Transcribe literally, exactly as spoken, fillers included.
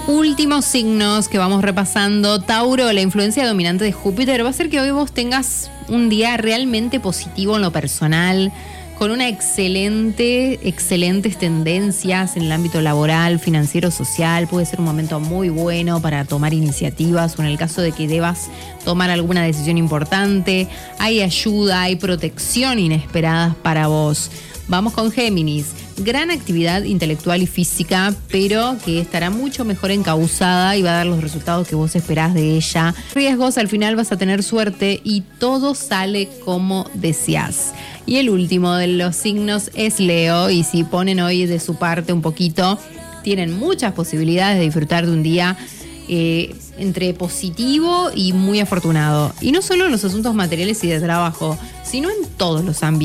Últimos signos que vamos repasando. Tauro, la influencia dominante de Júpiter va a hacer que hoy vos tengas un día realmente positivo en lo personal, con una excelente, excelentes tendencias en el ámbito laboral, financiero, social. Puede ser un momento muy bueno para tomar iniciativas o en el caso de que debas tomar alguna decisión importante. Hay ayuda, hay protección inesperada para vos. Vamos con Géminis. Gran actividad intelectual y física, pero que estará mucho mejor encauzada y va a dar los resultados que vos esperás de ella. Riesgos, al final vas a tener suerte y todo sale como deseás. Y el último de los signos es Leo, y si ponen hoy de su parte un poquito, tienen muchas posibilidades de disfrutar de un día eh, entre positivo y muy afortunado. Y no solo en los asuntos materiales y de trabajo, sino en todos los ámbitos.